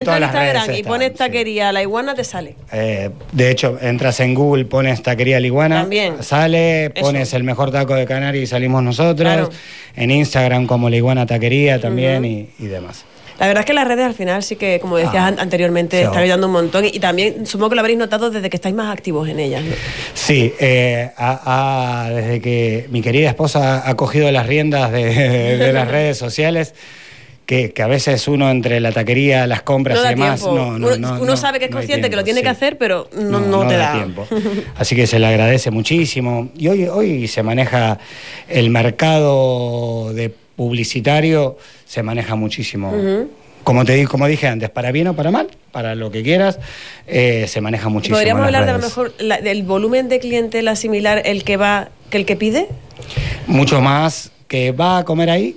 entras en las redes Instagram y están, pones sí. Taquería La Iguana, te sale. De hecho, entras en Google, pones Taquería La Iguana, También. sale, pones Eso. el mejor taco de Canarias y salimos nosotros. Claro. En Instagram como La Iguana Taquería también y demás. La verdad es que las redes al final sí que, como decías anteriormente, sí. están ayudando un montón y también supongo que lo habréis notado desde que estáis más activos en ellas, ¿no? Sí, desde que mi querida esposa ha cogido las riendas de las redes sociales, que a veces uno entre la taquería, las compras No y da demás... tiempo. Uno sabe que es no hay consciente que lo tiempo, tiene sí. que hacer, pero no te da tiempo. Así que se le agradece muchísimo. Y hoy se maneja el mercado de publicitario, se maneja muchísimo. Como dije antes, para bien o para mal, para lo que quieras, se maneja muchísimo. ¿Podríamos hablar de a lo redes. mejor del volumen de clientela similar el que va que el que pide? Mucho más que va a comer ahí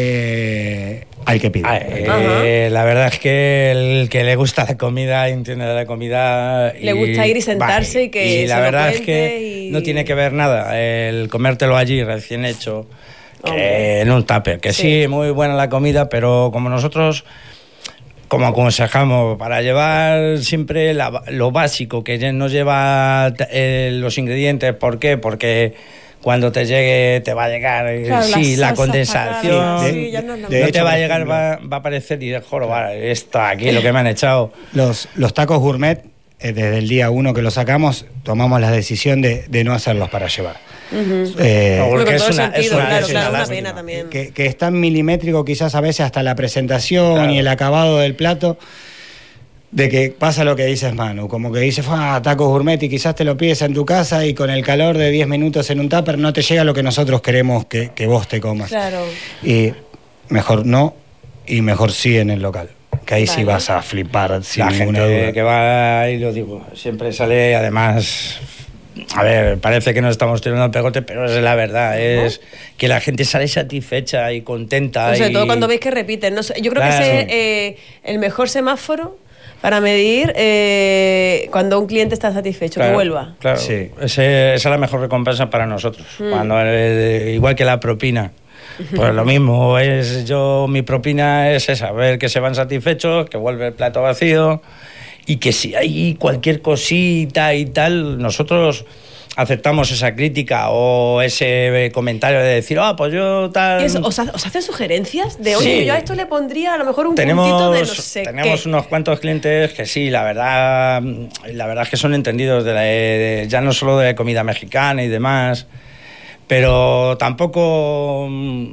al que pide. La verdad es que el que le gusta la comida, entiende de la comida... Le gusta ir y sentarse y que la se lo verdad es cuente que no tiene que ver nada el comértelo allí recién hecho que en un tupper. Que sí, muy buena la comida, pero como nosotros... Como aconsejamos, para llevar siempre lo básico, que no lleva los ingredientes. ¿Por qué? Porque cuando te llegue, te va a llegar la condensación. No te va a llegar, va a aparecer y jorobar, esto aquí, lo que me han echado. Los tacos gourmet, desde el día 1 que los sacamos, tomamos la decisión de no hacerlos para llevar. Porque es una pena también. Que es tan milimétrico quizás a veces hasta la presentación y el acabado del plato, de que pasa lo que dices, Manu, como que dices, tacos gourmet y quizás te lo pides en tu casa y con el calor de 10 minutos en un tupper no te llega lo que nosotros queremos que vos te comas. Claro. Y mejor no, y mejor sí en el local. Que ahí sí vas a flipar sin la ninguna gente duda. que va ahí, lo digo, siempre sale, además... A ver, parece que nos estamos tirando el pegote, pero es la verdad, es que la gente sale satisfecha y contenta. Sobre todo cuando veis que repiten. No sé, yo creo que ese es el mejor semáforo para medir cuando un cliente está satisfecho, que vuelva. Claro, sí. Esa es la mejor recompensa para nosotros. Cuando igual que la propina. Pues lo mismo, mi propina es esa, ver que se van satisfechos, que vuelve el plato vacío. Y que si hay cualquier cosita y tal, nosotros aceptamos esa crítica o ese comentario de decir, pues yo tal... ¿Y eso, os hacen sugerencias? De, oye, yo a esto le pondría a lo mejor un puntito de no sé qué. Tenemos unos cuantos clientes que sí, la verdad es que son entendidos ya no solo de comida mexicana y demás, pero tampoco...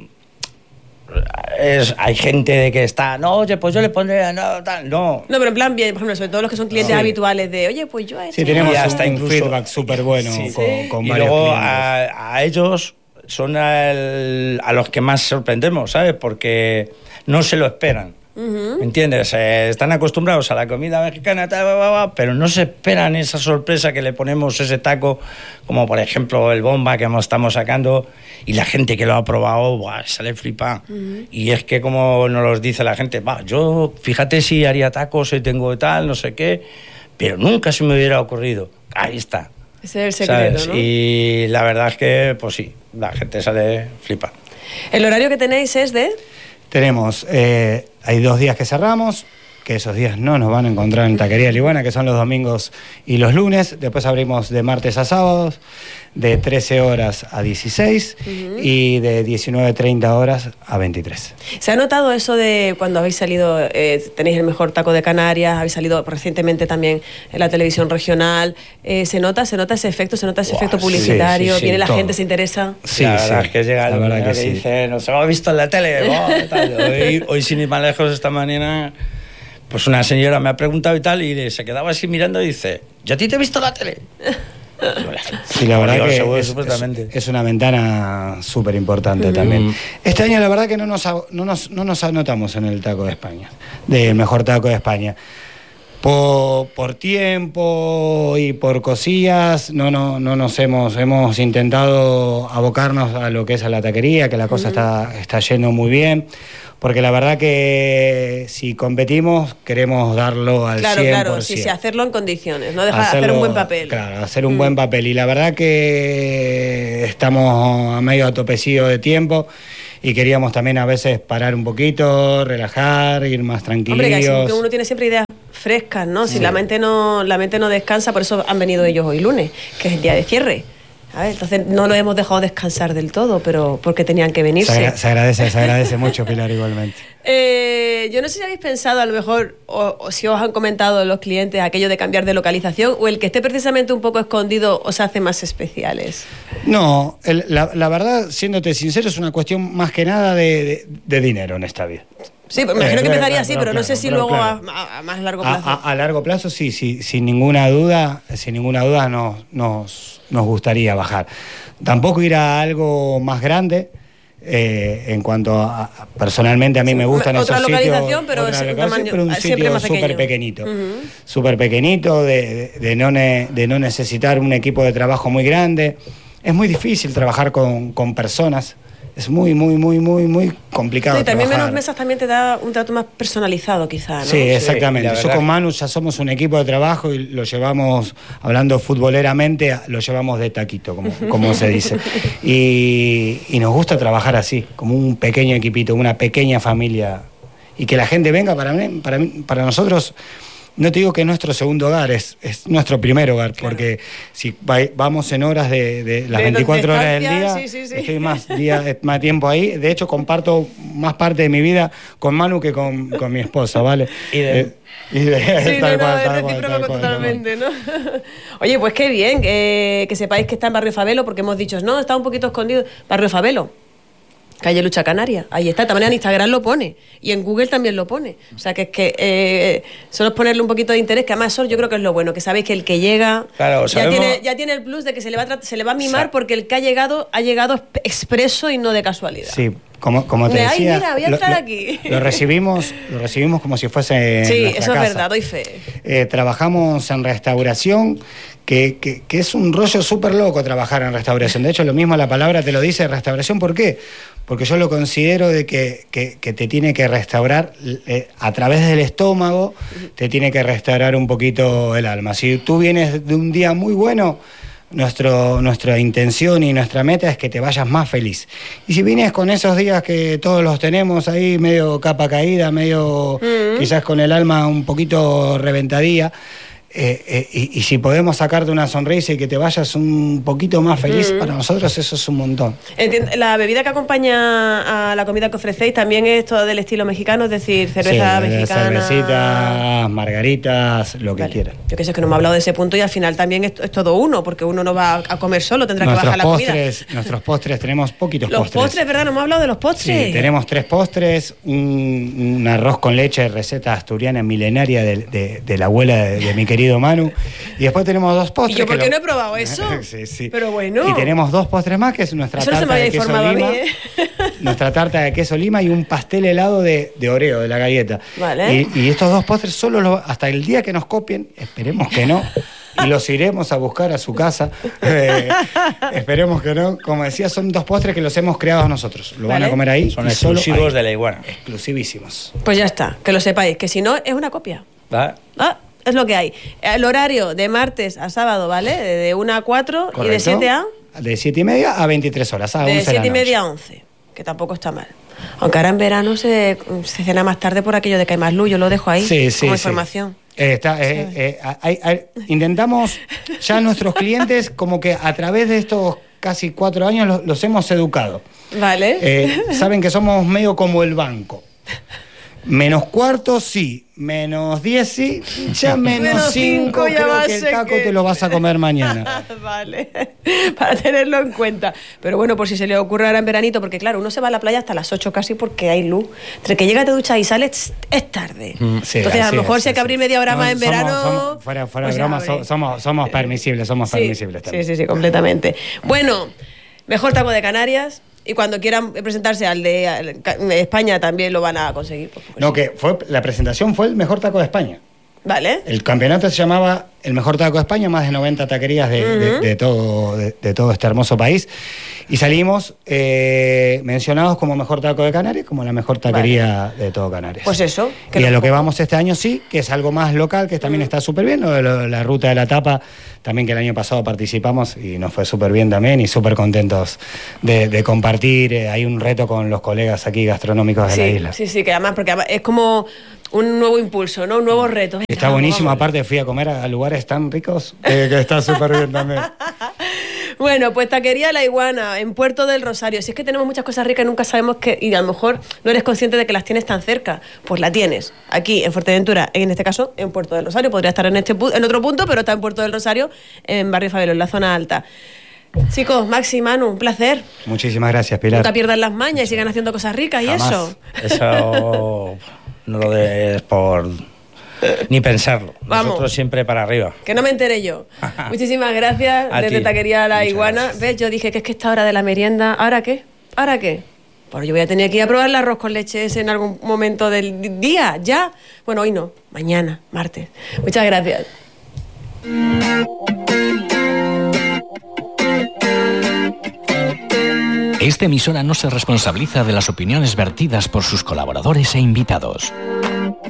hay gente que está, oye, pues yo le pondría, no. No, pero en plan bien, por ejemplo, sobre todo los que son clientes habituales de, oye, pues yo a este... Sí, tenemos hasta un incluso feedback súper bueno con y varios luego clientes. a ellos son a los que más sorprendemos, ¿sabes? Porque no se lo esperan. ¿Me entiendes? Están acostumbrados a la comida mexicana, pero no se esperan esa sorpresa que le ponemos ese taco, como por ejemplo el bomba que estamos sacando, y la gente que lo ha probado, sale flipa. Y es que como nos lo dice la gente, yo fíjate si haría tacos y tengo tal, no sé qué, pero nunca se me hubiera ocurrido. Ahí está. Ese es el secreto, ¿sabes? ¿no? Y la verdad es que, pues sí, la gente sale flipa. ¿El horario que tenéis es de...? Tenemos, hay 2 días que cerramos, que esos días no nos van a encontrar en Taquería La Iguana, que son los domingos y los lunes. Después abrimos de martes a sábados, de 13 horas a 16 y de 19:30 horas a 23. ¿Se ha notado eso de cuando habéis salido, tenéis el mejor taco de Canarias, habéis salido recientemente también en la televisión regional? ¿Se nota ese efecto, efecto publicitario? Sí, ¿Viene la todo. gente, se interesa? Sí, la verdad es que llega la el verdad que que sí. dice, nos hemos visto en la tele. Hoy sin ir más lejos, esta mañana, pues una señora me ha preguntado y tal, y se quedaba así mirando y dice, ¿yo a ti te he visto en la tele? Sí, la verdad que supuestamente. es una ventana súper importante también. Este año la verdad que no nos anotamos en el taco de España, del mejor taco de España. Por tiempo y por cosillas no nos hemos intentado abocarnos a lo que es a la taquería, que la cosa está yendo muy bien. Porque la verdad que si competimos queremos darlo al 100%. Claro, sí, hacerlo en condiciones, no hacer un buen papel. Claro, hacer un buen papel. Y la verdad que estamos a medio atopecido de tiempo y queríamos también a veces parar un poquito, relajar, ir más tranquilillos. Hombre, que uno tiene siempre ideas frescas, ¿no? Si la mente no descansa, por eso han venido ellos hoy lunes, que es el día de cierre. Entonces no lo hemos dejado descansar del todo, pero porque tenían que venirse. Se agradece mucho, Pilar, igualmente. Yo no sé si habéis pensado, a lo mejor, o si os han comentado los clientes aquello de cambiar de localización, o el que esté precisamente un poco escondido os hace más especiales. No, la verdad, siéndote sincero, es una cuestión más que nada de dinero en esta vida. Sí, me imagino que empezaría así, pero no sé si luego a más largo plazo. A largo plazo sí, sin ninguna duda nos gustaría bajar. Tampoco ir a algo más grande. En cuanto a personalmente a mí me gustan esos sitios. Otra localización, pero un sitio súper pequeñito. Súper pequeñito, de no necesitar un equipo de trabajo muy grande. Es muy difícil trabajar con personas. Es muy complicado. Sí, también trabajar. menos mesas también te da un trato más personalizado, quizá, ¿no? Sí, exactamente. Yo con Manu ya somos un equipo de trabajo y lo llevamos, hablando futboleramente, lo llevamos de taquito, como se dice. Y nos gusta trabajar así, como un pequeño equipito, una pequeña familia. Y que la gente venga para nosotros. No te digo que es nuestro segundo hogar, es nuestro primer hogar, claro. Porque si vamos en horas de las 24 horas del día, estoy más tiempo ahí. De hecho, comparto más parte de mi vida con Manu que con mi esposa, ¿vale? Totalmente, ¿no? Oye, pues qué bien que sepáis que está en Barrio Fabelo, porque hemos dicho, no, está un poquito escondido. Barrio Fabelo. Calle Lucha Canaria, ahí está, de esta manera en Instagram lo pone y en Google también lo pone, o sea que es que solo es ponerle un poquito de interés, que además eso yo creo que es lo bueno, que sabéis que el que llega ya tiene el plus de que se le va a mimar, porque el que ha llegado expreso y no de casualidad. Sí, como te decía, mira, voy a entrar aquí. Lo recibimos como si fuese sí, nuestra eso casa. Es verdad, doy fe. Trabajamos en restauración, que es un rollo súper loco trabajar en restauración. De hecho, lo mismo la palabra te lo dice, restauración. ¿Por qué? Porque yo lo considero de que te tiene que restaurar a través del estómago, te tiene que restaurar un poquito el alma. Si tú vienes de un día muy bueno, nuestra intención y nuestra meta es que te vayas más feliz. Y si vienes con esos días que todos los tenemos ahí, medio capa caída, medio quizás con el alma un poquito reventadía, y si podemos sacarte una sonrisa y que te vayas un poquito más feliz, para nosotros eso es un montón. La bebida que acompaña a la comida que ofrecéis también es todo del estilo mexicano, es decir, cerveza mexicana. Cervecitas, margaritas, lo que quieras. Yo que sé, que no me ha hablado de ese punto y al final también es todo uno, porque uno no va a comer solo, tendrá que bajar la comida. Nuestros postres, tenemos poquitos postres. Los postres, ¿verdad? No me ha hablado de los postres. Sí, tenemos 3 postres, un arroz con leche, receta asturiana milenaria de la abuela de mi querido Manu, y después tenemos 2 postres. ¿Y yo por qué no he probado eso? Sí. Pero bueno. Y tenemos 2 postres más, que es nuestra tarta de queso lima. Nuestra tarta de queso lima y un pastel helado de Oreo, de la galleta. Vale. Y estos 2 postres solo hasta el día que nos copien, esperemos que no, y los iremos a buscar a su casa. Esperemos que no. Como decía, son 2 postres que los hemos creado nosotros. Lo van a comer ahí. Son exclusivos de La Iguana. Exclusivísimos. Pues ya está, que lo sepáis, que si no es una copia. Es lo que hay. El horario de martes a sábado, ¿vale? De 1 a 4. Correcto. Y de 7 a... De 7:30 a 23 horas, a 11 de la noche. De 7:30 a 11, que tampoco está mal. Aunque ahora en verano se cena más tarde por aquello de que hay más luz, yo lo dejo ahí como información. Intentamos ya nuestros clientes, como que a través de estos casi 4 años los hemos educado. Vale. Saben que somos medio como el banco. Menos cuarto, sí. Menos 10, sí. Ya menos 5, creo que el taco te lo vas a comer mañana. Vale, para tenerlo en cuenta. Pero bueno, por si se le ocurre ahora en veranito, porque claro, uno se va a la playa hasta las 8 casi porque hay luz. Entre que llegas, te duchas y sales, es tarde. Sí, entonces a lo mejor si hay que abrir media hora más en verano... Fuera de broma, somos permisibles, permisibles también. Sí, completamente. Bueno, mejor taco de Canarias... Y cuando quieran presentarse al de España también lo van a conseguir. No, que la presentación fue el mejor taco de España. Vale. El campeonato se llamaba el mejor taco de España, más de 90 taquerías de todo este hermoso país. Y salimos mencionados como mejor taco de Canarias, como la mejor taquería de todo Canarias. Pues eso. Y a lo que vamos este año sí, que es algo más local, que también está súper bien. La ruta de la tapa, también que el año pasado participamos y nos fue súper bien también y súper contentos de compartir. Hay un reto con los colegas aquí gastronómicos de la isla. Sí, que además, porque es como un nuevo impulso, ¿no? Un nuevo reto. Venga, está buenísimo, aparte fui a comer a lugares tan ricos que está súper bien también. Bueno, pues Taquería La Iguana, en Puerto del Rosario. Si es que tenemos muchas cosas ricas y nunca sabemos que, y a lo mejor no eres consciente de que las tienes tan cerca, pues la tienes aquí en Fuerteventura, en este caso en Puerto del Rosario. Podría estar en otro punto, pero está en Puerto del Rosario, en Barrio Fabelo, en la zona alta. Chicos, Maxi, Manu, un placer. Muchísimas gracias, Pilar. Nunca pierdan las mañas y sigan haciendo cosas ricas. Jamás. Y eso no lo des por... ni pensarlo. Vamos. Nosotros siempre para arriba. Que no me enteré yo. Muchísimas gracias. Desde Taquería La Iguana. Gracias. ¿Ves? Yo dije que es que esta hora de la merienda. ¿Ahora qué? Pues yo voy a tener que ir a probar el arroz con leche ese en algún momento del día. ¿Ya? Bueno, hoy no. Mañana, martes. Muchas gracias. Esta emisora no se responsabiliza de las opiniones vertidas por sus colaboradores e invitados.